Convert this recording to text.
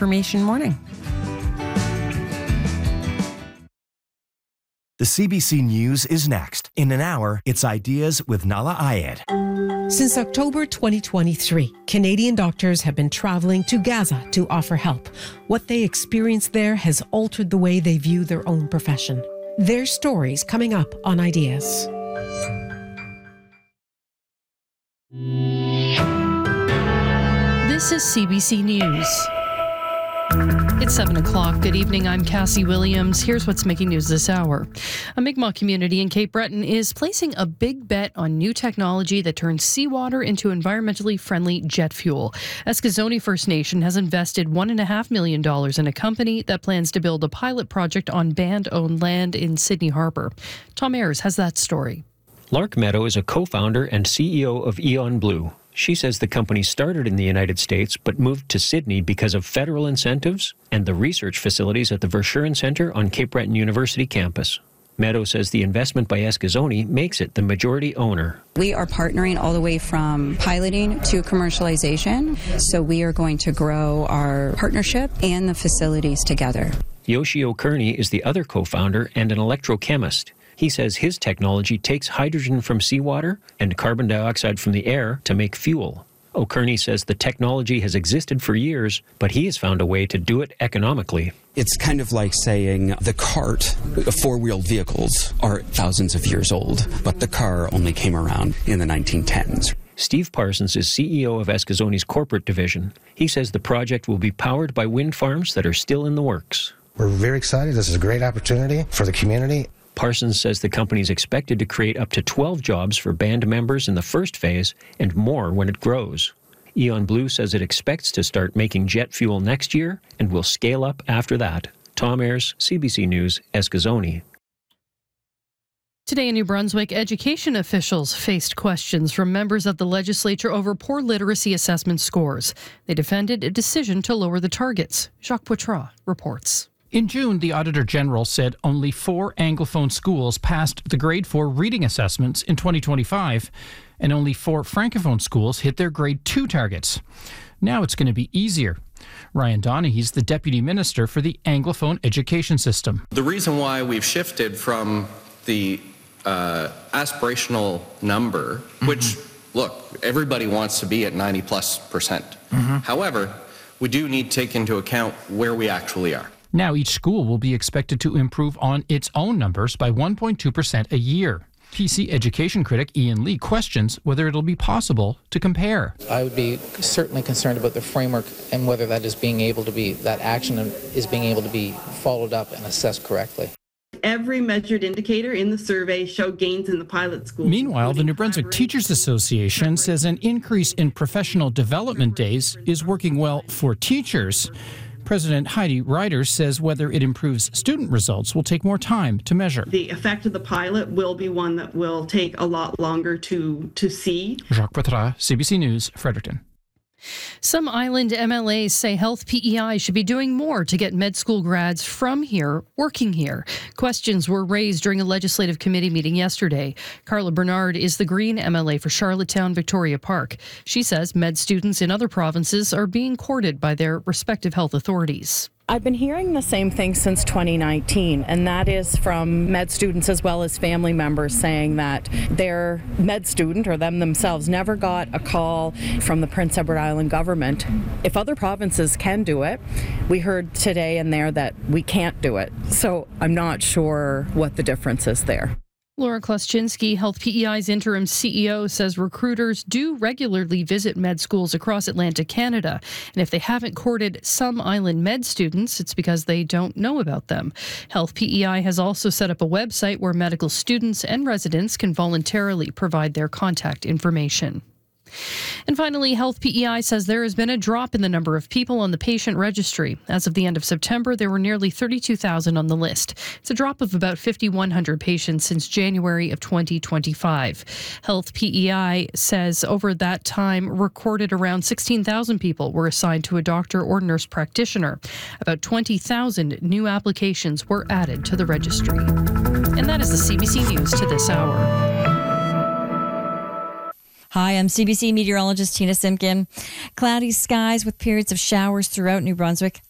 Information Morning. The CBC News is next. In an hour, it's Ideas with Nala Ayed. Since October 2023, Canadian doctors have been traveling to Gaza to offer help. What they experienced there has altered the way they view their own profession. Their stories coming up on Ideas. This is CBC News. It's 7 o'clock. Good evening. I'm Cassie Williams. Here's what's making news this hour. A Mi'kmaq community in Cape Breton is placing a big bet on new technology that turns seawater into environmentally friendly jet fuel. Eskasoni First Nation has invested $1.5 million in a company that plans to build a pilot project on band-owned land in Sydney Harbour. Tom Ayers has that story. Lark Meadow is a co-founder and CEO of Eon Blue. She says the company started in the United States but moved to Sydney because of federal incentives and the research facilities at the Verschuren Centre on Cape Breton University campus. Meadow says the investment by Eskasoni makes it the majority owner. We are partnering all the way from piloting to commercialization, so we are going to grow our partnership and the facilities together. Yoshio Kearney is the other co-founder and an electrochemist. He says his technology takes hydrogen from seawater and carbon dioxide from the air to make fuel. O'Kearney says the technology has existed for years, but he has found a way to do it economically. It's kind of like saying the cart, four-wheeled vehicles, are thousands of years old, but the car only came around in the 1910s. Steve Parsons is CEO of Eskasoni's corporate division. He says the project will be powered by wind farms that are still in the works. We're very excited. This is a great opportunity for the community. Parsons says the company is expected to create up to 12 jobs for band members in the first phase and more when it grows. Eon Blue says it expects to start making jet fuel next year and will scale up after that. Tom Ayers, CBC News, Eskasoni. Today in New Brunswick, education officials faced questions from members of the legislature over poor literacy assessment scores. They defended a decision to lower the targets. Jacques Poitras reports. In June, the Auditor General said only 4 Anglophone schools passed the Grade 4 reading assessments in 2025, and only 4 Francophone schools hit their Grade 2 targets. Now it's going to be easier. Ryan Donaghy's the Deputy Minister for the Anglophone Education System. The reason why we've shifted from the aspirational number, which, look, everybody wants to be at 90+%. However, we do need to take into account where we actually are. Now each school will be expected to improve on its own numbers by 1.2% a year. PC education critic Ian Lee questions whether it'll be possible to compare. I would be certainly concerned about the framework and whether that action is being able to be followed up and assessed correctly. Every measured indicator in the survey showed gains in the pilot schools. Meanwhile, the New Brunswick Teachers Association says an increase in professional development days is working well for teachers. President Heidi Ryder says whether it improves student results will take more time to measure. The effect of the pilot will be one that will take a lot longer to see. Jacques Poitras, CBC News, Fredericton. Some island MLAs say Health PEI should be doing more to get med school grads from here working here. Questions were raised during a legislative committee meeting yesterday. Carla Bernard is the Green MLA for Charlottetown Victoria Park. She says med students in other provinces are being courted by their respective health authorities. I've been hearing the same thing since 2019, and that is from med students as well as family members saying that their med student or them themselves never got a call from the Prince Edward Island government. If other provinces can do it, we heard today and there that we can't do it. So I'm not sure what the difference is there. Laura Kluszczynski, Health PEI's interim CEO, says recruiters do regularly visit med schools across Atlantic Canada. And if they haven't courted some island med students, it's because they don't know about them. Health PEI has also set up a website where medical students and residents can voluntarily provide their contact information. And finally, Health PEI says there has been a drop in the number of people on the patient registry. As of the end of September, there were nearly 32,000 on the list. It's a drop of about 5,100 patients since January of 2025. Health PEI says over that time, recorded around 16,000 people were assigned to a doctor or nurse practitioner. About 20,000 new applications were added to the registry. And that is the CBC News to this hour. Hi, I'm CBC meteorologist Tina Simpkin. Cloudy skies with periods of showers throughout New Brunswick.